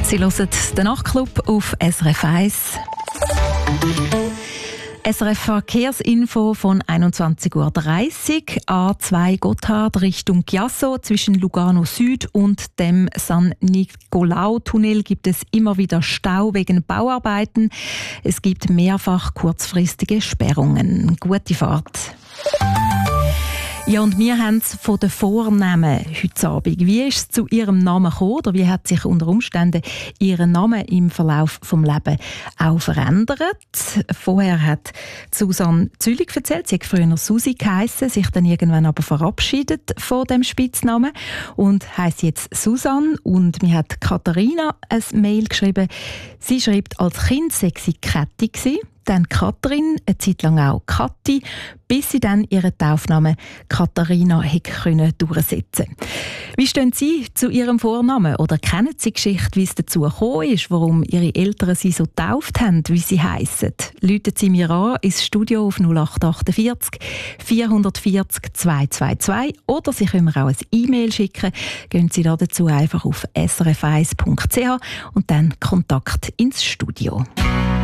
Sie hören den Nachtclub auf SRF 1. SRF Verkehrsinfo von 21:30 Uhr. A2 Gotthard Richtung Chiasso zwischen Lugano Süd und dem San Nicolau-Tunnel gibt es immer wieder Stau wegen Bauarbeiten. Es gibt mehrfach kurzfristige Sperrungen. Gute Fahrt. Ja, und wir haben es von den Vornamen heute Abend. Wie ist es zu Ihrem Namen gekommen oder wie hat sich unter Umständen Ihr Name im Verlauf des Lebens auch verändert? Vorher hat Susanne Züllig erzählt, sie hat früher Susi geheissen, sich dann irgendwann aber verabschiedet von dem Spitznamen und heisst jetzt Susanne. Und mir hat Katharina ein Mail geschrieben. Sie schreibt, als Kind sei sie Käthi gewesen. Dann Katrin, eine Zeit lang auch Kathi, bis sie dann ihren Taufnamen Katharina durchsetzen konnte. Wie stehen Sie zu Ihrem Vornamen oder kennen Sie die Geschichte, wie es dazu gekommen ist, warum Ihre Eltern Sie so getauft haben, wie Sie heissen? Rufen Sie mir an ins Studio auf 0848 440 222 oder Sie können mir auch ein E-Mail schicken. Gehen Sie dazu einfach auf srf1.ch und dann Kontakt ins Studio.